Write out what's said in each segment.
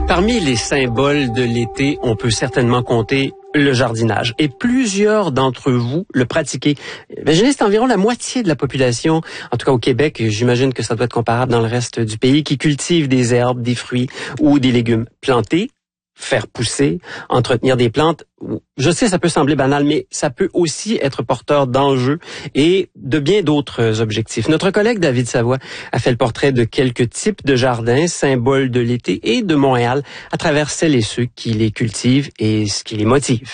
Parmi les symboles de l'été, on peut certainement compter le jardinage. Et plusieurs d'entre vous le pratiquez. Imaginez, c'est environ la moitié de la population, en tout cas au Québec, j'imagine que ça doit être comparable dans le reste du pays, qui cultive des herbes, des fruits ou des légumes plantés. Faire pousser, entretenir des plantes. Je sais, ça peut sembler banal, mais ça peut aussi être porteur d'enjeux et de bien d'autres objectifs. Notre collègue David Savoie a fait le portrait de quelques types de jardins, symboles de l'été et de Montréal, à travers celles et ceux qui les cultivent et ce qui les motive.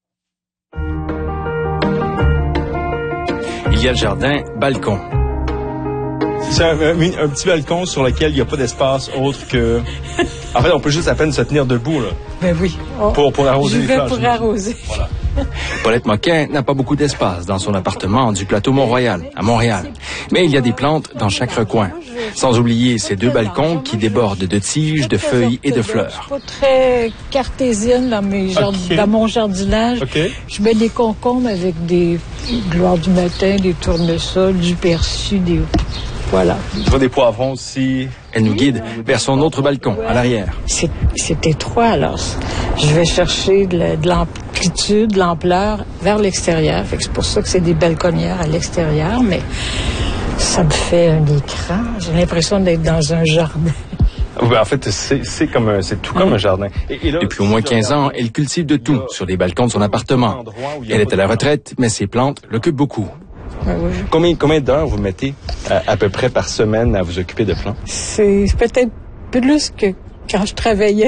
Il y a le jardin balcon. C'est un petit balcon sur lequel il n'y a pas d'espace autre que... En fait, on peut juste à peine se tenir debout, là. Ben oui. Pour arroser les fleurs. Pour arroser. Voilà. Paulette Moquin n'a pas beaucoup d'espace dans son appartement du plateau Mont-Royal, à Montréal. Mais il y a des plantes dans chaque recoin. Sans oublier ces deux balcons qui débordent de tiges, de feuilles et de fleurs. Je suis pas très cartésienne dans mon jardinage. Okay. Je mets des concombres avec des gloires du matin, des tournesols, du persil, des... Voilà. Tu vois des poivrons aussi. Elle nous guide vers son autre balcon, à l'arrière. C'est étroit, alors. Je vais chercher de l'amplitude, de l'ampleur vers l'extérieur. Fait que c'est pour ça que c'est des balconnières à l'extérieur, mais ça me fait un écran. J'ai l'impression d'être dans un jardin. Oui, en fait, c'est tout comme un jardin. Et là, depuis au moins 15 ans, elle cultive de tout sur les balcons de son appartement. Elle est à la retraite, mais ses plantes l'occupent beaucoup. Oui. Combien d'heures vous mettez à peu près par semaine à vous occuper de plantes? C'est peut-être plus que quand je travaillais.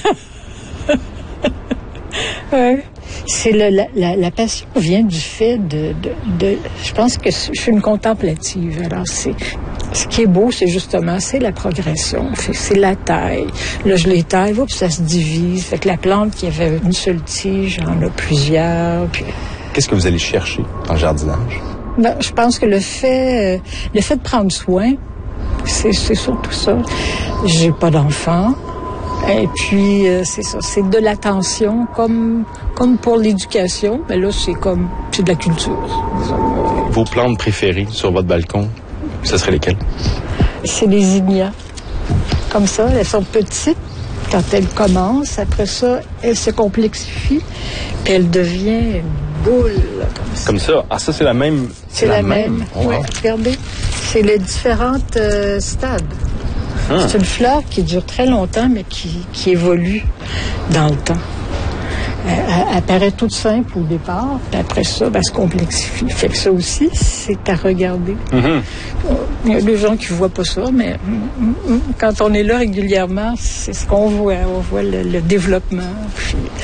Ouais. C'est la passion vient du fait de je pense que je suis une contemplative. Alors ce qui est beau, c'est justement la progression, c'est la taille. Là je les taille, puis ça se divise. Fait que la plante qui avait une seule tige, j'en ai plusieurs. Puis... Qu'est-ce que vous allez chercher dans le jardinage? Ben, je pense que le fait de prendre soin, c'est surtout ça. J'ai pas d'enfant. Et puis, c'est ça, c'est de l'attention, comme pour l'éducation, mais là, c'est de la culture. Vos plantes préférées sur votre balcon, ce seraient lesquelles? C'est les zinnias. Comme ça, elles sont petites. Quand elles commencent, après ça, elles se complexifient, puis elles deviennent une boule, comme ça. Comme ça? Ah, ça, c'est la même? C'est la même. Oh, oui, regardez. C'est les différentes stades. C'est une fleur qui dure très longtemps, mais qui évolue dans le temps. Elle paraît toute simple au départ, puis après ça, elle se complexifie. Fait que ça aussi, c'est à regarder. Mm-hmm. Il y a des gens qui ne voient pas ça, mais quand on est là régulièrement, c'est ce qu'on voit. On voit le développement. Puis